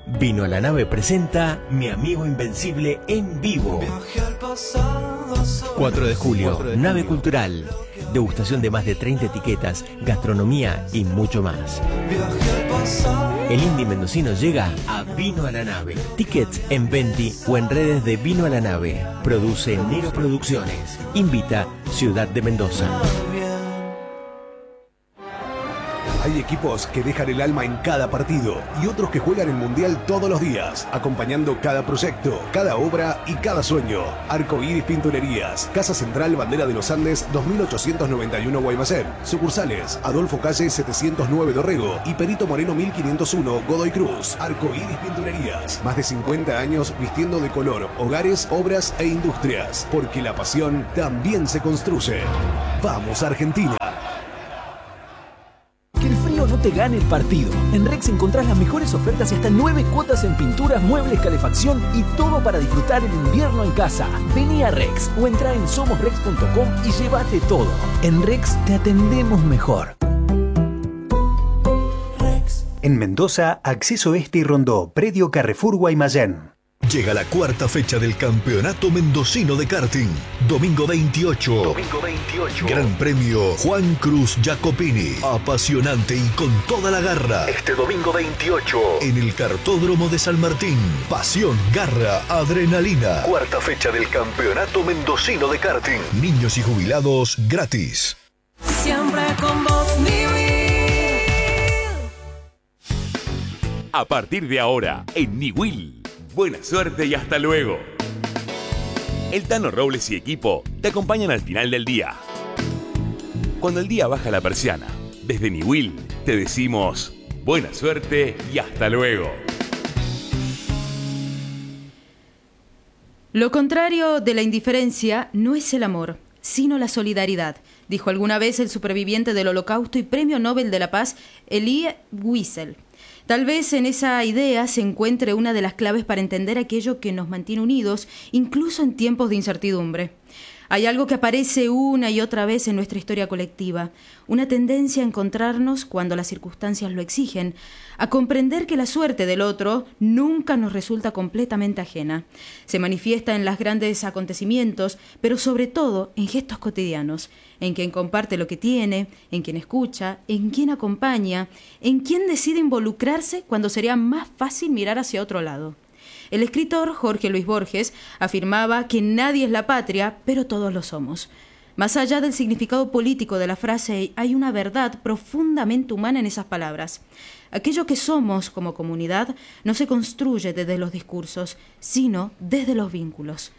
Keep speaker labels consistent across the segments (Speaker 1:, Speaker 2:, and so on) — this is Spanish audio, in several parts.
Speaker 1: Vino a la Nave presenta Mi Amigo Invencible en vivo. 4 de julio, Nave Cultural. Degustación de más de 30 etiquetas, gastronomía y mucho más. El indie mendocino llega a Vino a la Nave. Tickets en Venti o en redes de Vino a la Nave. Produce Nero Producciones. Invita Ciudad de Mendoza.
Speaker 2: Hay equipos que dejan el alma en cada partido y otros que juegan el Mundial todos los días, acompañando cada proyecto, cada obra y cada sueño. Arcoíris Pinturerías, Casa Central Bandera de los Andes 2891 Guaymallén. Sucursales Adolfo Calle 709 Dorrego y Perito Moreno 1501 Godoy Cruz. Arcoíris Pinturerías, más de 50 años vistiendo de color hogares, obras e industrias, porque la pasión también se construye. ¡Vamos Argentina!
Speaker 3: Que el frío no te gane el partido. En Rex encontrás las mejores ofertas y hasta 9 cuotas en pinturas, muebles, calefacción y todo para disfrutar el invierno en casa. Vení a Rex o entra en somosrex.com y llévate todo. En Rex te atendemos mejor.
Speaker 4: En Mendoza, Acceso Este y Rondó, Predio Carrefour Guaymallén.
Speaker 5: Llega la cuarta fecha del Campeonato Mendocino de Karting. Domingo 28. Gran Premio Juan Cruz Jacopini. Apasionante y con toda la garra. Este domingo 28. En el Kartódromo de San Martín. Pasión, garra, adrenalina. Cuarta fecha del Campeonato Mendocino de Karting. Niños y jubilados gratis.
Speaker 6: Siempre con vos, Niwil.
Speaker 7: A partir de ahora, en Niwil. Buena suerte y hasta luego. El Tano Robles y equipo te acompañan al final del día. Cuando el día baja la persiana, desde Niwil te decimos buena suerte y hasta luego.
Speaker 8: Lo contrario de la indiferencia no es el amor, sino la solidaridad, dijo alguna vez el superviviente del Holocausto y Premio Nobel de la Paz, Elie Wiesel. Tal vez en esa idea se encuentre una de las claves para entender aquello que nos mantiene unidos, incluso en tiempos de incertidumbre. Hay algo que aparece una y otra vez en nuestra historia colectiva, una tendencia a encontrarnos cuando las circunstancias lo exigen, a comprender que la suerte del otro nunca nos resulta completamente ajena. Se manifiesta en los grandes acontecimientos, pero sobre todo en gestos cotidianos, en quien comparte lo que tiene, en quien escucha, en quien acompaña, en quien decide involucrarse cuando sería más fácil mirar hacia otro lado. El escritor Jorge Luis Borges afirmaba que nadie es la patria, pero todos lo somos. Más allá del significado político de la frase, hay una verdad profundamente humana en esas palabras. Aquello que somos como comunidad no se construye desde los discursos, sino desde los vínculos.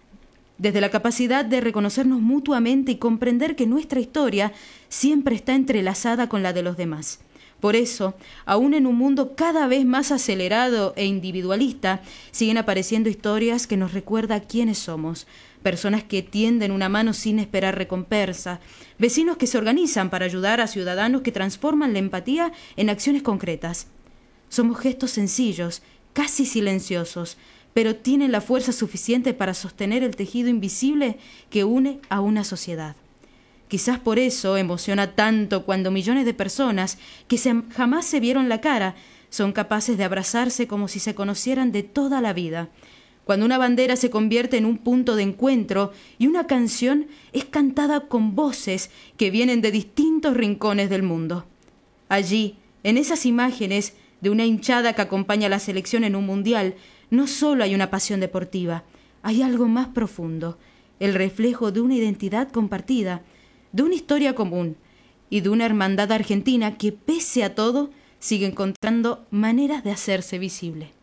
Speaker 8: Desde la capacidad de reconocernos mutuamente y comprender que nuestra historia siempre está entrelazada con la de los demás. Por eso, aún en un mundo cada vez más acelerado e individualista, siguen apareciendo historias que nos recuerdan quiénes somos. Personas que tienden una mano sin esperar recompensa. Vecinos que se organizan para ayudar a ciudadanos que transforman la empatía en acciones concretas. Somos gestos sencillos, casi silenciosos, pero tienen la fuerza suficiente para sostener el tejido invisible que une a una sociedad. Quizás por eso emociona tanto cuando millones de personas que jamás se vieron la cara son capaces de abrazarse como si se conocieran de toda la vida. Cuando una bandera se convierte en un punto de encuentro y una canción es cantada con voces que vienen de distintos rincones del mundo. Allí, en esas imágenes de una hinchada que acompaña a la selección en un mundial, no solo hay una pasión deportiva, hay algo más profundo, el reflejo de una identidad compartida, de una historia común y de una hermandad argentina que, pese a todo, sigue encontrando maneras de hacerse visible.